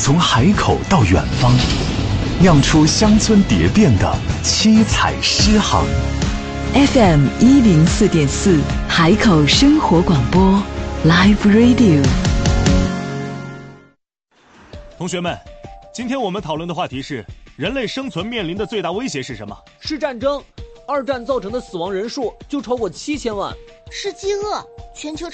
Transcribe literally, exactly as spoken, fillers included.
从海口到远方，酿出乡村蝶变的七彩诗行。 F M 一零四点四海口生活广播 Live Radio。 同学们，今天我们讨论的话题是：人类生存面临的最大威胁是什么？ 是战争。二战造成的死亡人数就超过七千万。 是饥饿，全球